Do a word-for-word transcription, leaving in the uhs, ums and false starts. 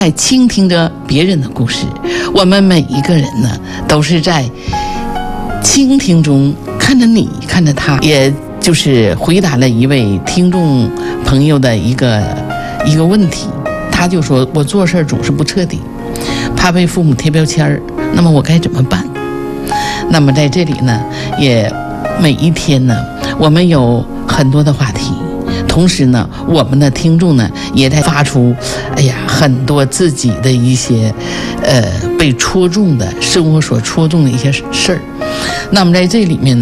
在倾听着别人的故事，我们每一个人呢，都是在倾听中看着你，看着他，也就是回答了一位听众朋友的一个一个问题。他就说：“我做事总是不彻底，怕被父母贴标签儿，那么我该怎么办？”那么在这里呢，也每一天呢，我们有很多的话题。同时呢，我们的听众呢也在发出，哎呀，很多自己的一些，呃，被戳中的生活所戳中的一些事儿。那么在这里面呢。